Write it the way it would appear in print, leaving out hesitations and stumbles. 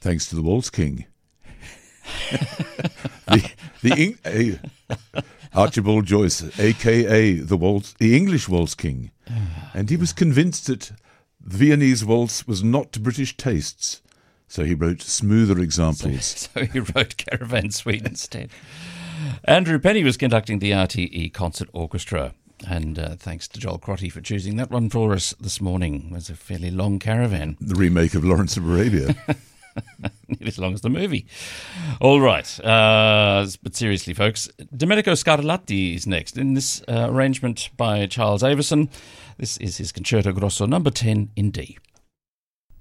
thanks to the Waltz King. Archibald Joyce, a.k.a. the English Waltz King. And he was convinced that the Viennese waltz was not to British tastes, so he wrote smoother examples. So he wrote Caravan Suite instead. Andrew Penny was conducting the RTE Concert Orchestra. And thanks to Joel Crotty for choosing that one for us this morning. It was a fairly long caravan. The remake of Lawrence of Arabia. Nearly as long as the movie. All right. But seriously, folks, Domenico Scarlatti is next in this arrangement by Charles Avison. This is his Concerto Grosso number 10 in D.